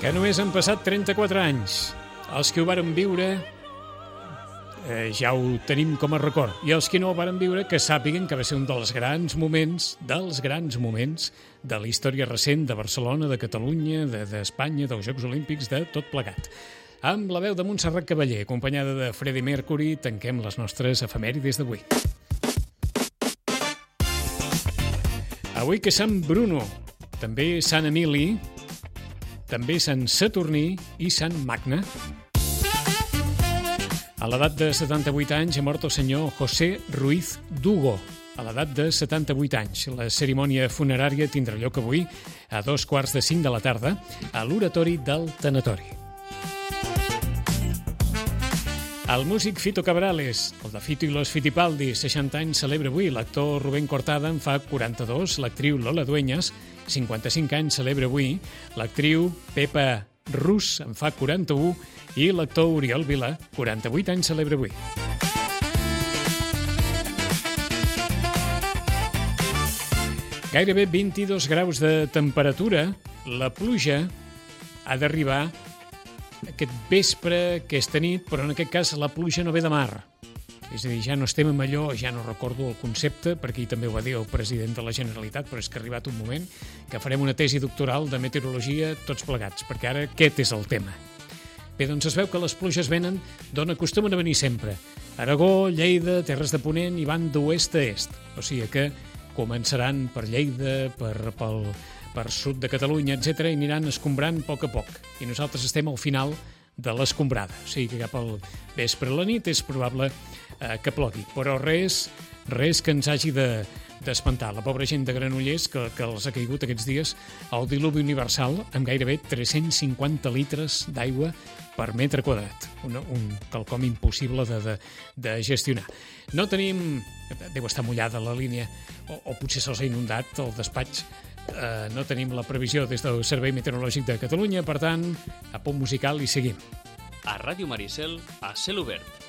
que només han passat 34 anys. Els que ho varen viure ja ho tenim com a record. I els que no ho varen viure, que sàpiguen que va ser un dels grans moments de la història recent de Barcelona, de Catalunya, d'Espanya, dels Jocs Olímpics, de tot plegat. Amb la veu de Montserrat Cavaller, acompanyada de Freddie Mercury, tanquem les nostres efemèrides d'avui. Avui que Sant Bruno, també Sant Emili, també Sant Saturní i Sant Magne. A l'edat de 78 anys ha mort el senyor José Ruiz Dugo, a l'edat de 78 anys. La cerimònia funerària tindrà lloc avui a 4:45 de la tarda a l'oratori del Tanatori. El músic Fito Cabrales, el de Fito i los Fitipaldi, 60 anys, celebra avui. L'actor Rubén Cortada en fa 42, l'actriu Lola Dueñas, 55 anys, celebra avui. L'actriu Pepa Rus en fa 41 i l'actor Oriol Vila, 48 anys, celebra avui. Gairebé 22 graus de temperatura. La pluja ha d'arribar aquest vespre, aquesta nit, però en aquest cas la pluja no ve de mar. És a dir, ja no estem a Allò, ja no recordo el concepte, perquè també ho va dir el president de la Generalitat, però és que ha arribat un moment que farem una tesi doctoral de meteorologia tots plegats, perquè ara aquest és el tema. Bé, doncs es veu que les pluges venen d'on acostumen a venir sempre. Aragó, Lleida, Terres de Ponent i van d'oest a est. O sigui que començaran per Lleida, per sud de Catalunya, etc., i aniran escombrant a poc. I nosaltres estem al final de l'escombrada. O sigui que cap al vespre a la nit és probable que plogui. Però res que ens hagi d'espantar. La pobra gent de Granollers que els ha caigut aquests dies el diluvi universal amb gairebé 350 litres d'aigua per metre quadrat. Un quelcom impossible de gestionar. No tenim... Deu estar mullada la línia, o potser se'ls ha inundat el despatx. No tenim la previsió des del Servei Meteorològic de Catalunya, per tant, a punt musical i seguim. A Ràdio Maricel, a cel obert.